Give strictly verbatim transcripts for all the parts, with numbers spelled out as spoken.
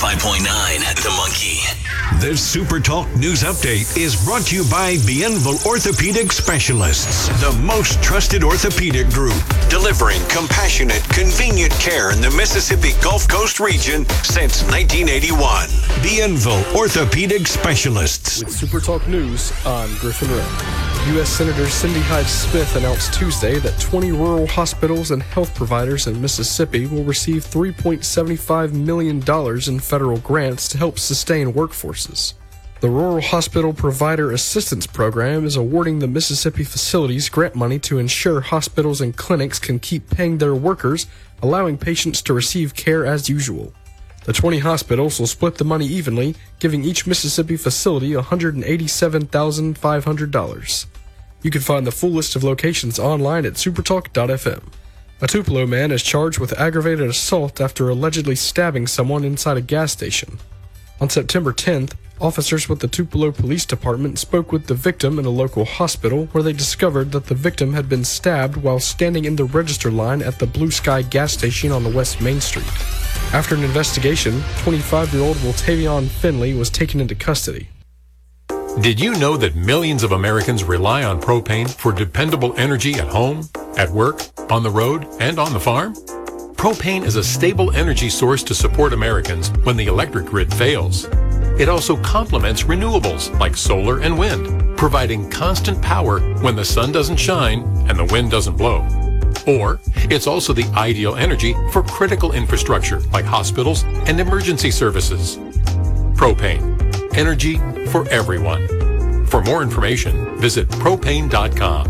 five point nine The Monkey. This Super Talk News Update is brought to you by Bienville Orthopedic Specialists, the most trusted orthopedic group, delivering compassionate, convenient care in the Mississippi Gulf Coast region since nineteen eighty-one. Bienville Orthopedic Specialists. With Super Talk News, I'm Griffin Wray. U S Senator Cindy Hyde-Smith announced Tuesday that twenty rural hospitals and health providers in Mississippi will receive three point seven five million dollars in federal grants to help sustain workforces. The Rural Hospital Provider Assistance Program is awarding the Mississippi facilities grant money to ensure hospitals and clinics can keep paying their workers, allowing patients to receive care as usual. The twenty hospitals will split the money evenly, giving each Mississippi facility one hundred eighty-seven thousand five hundred dollars. You can find the full list of locations online at supertalk dot f m. A Tupelo man is charged with aggravated assault after allegedly stabbing someone inside a gas station. On September tenth, officers with the Tupelo Police Department spoke with the victim in a local hospital where they discovered that the victim had been stabbed while standing in the register line at the Blue Sky gas station on the West Main Street. After an investigation, twenty-five-year-old Wiltavion Finley was taken into custody. Did you know that millions of Americans rely on propane for dependable energy at home, at work, on the road, and on the farm? Propane is a stable energy source to support Americans when the electric grid fails. It also complements renewables like solar and wind, providing constant power when the sun doesn't shine and the wind doesn't blow. Or, it's also the ideal energy for critical infrastructure like hospitals and emergency services. Propane. Energy for everyone. For more information, visit propane dot com.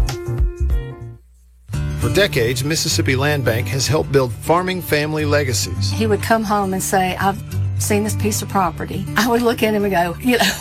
For decades, Mississippi Land Bank has helped build farming family legacies. He would come home and say, I've seen this piece of property. I would look at him and go, you know,